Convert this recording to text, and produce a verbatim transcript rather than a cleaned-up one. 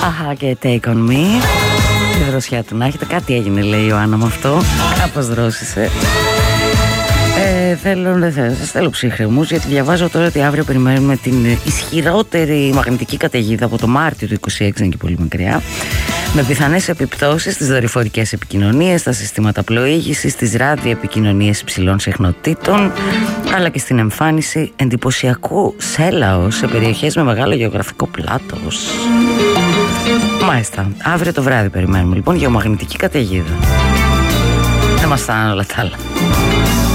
Αχα και Take On Me. Τη δροσιά του να έχετε. Κάτι έγινε, λέει η Ιωάννα με αυτό. Κάπως δρόσησε. Ε, θέλω, δεν θέλω, σας θέλω ψύχρεμους, γιατί διαβάζω τώρα ότι αύριο περιμένουμε την ισχυρότερη μαγνητική καταιγίδα από το Μάρτιο του είκοσι έξι, είναι και πολύ μακριά, με πιθανές επιπτώσεις στις δορυφορικές επικοινωνίες, στα συστήματα πλοήγησης, στις ραδιοεπικοινωνίες υψηλών συχνοτήτων, αλλά και στην εμφάνιση εντυπωσιακού σέλαος σε περιοχές με μεγάλο γεωγραφικό πλάτος. Μάλιστα, αύριο το βράδυ περιμένουμε λοιπόν γεωμαγνητική καταιγίδα. Δεν μας φτάνουν όλα τα άλλα.